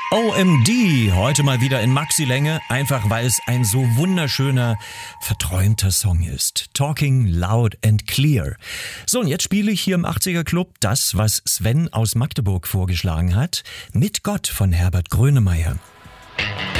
OMD, heute mal wieder in Maxi-Länge, einfach weil es ein so wunderschöner, verträumter Song ist. Talking loud and clear. So, und jetzt spiele ich hier im 80er Club das, was Sven aus Magdeburg vorgeschlagen hat, Mit Gott von Herbert Grönemeyer.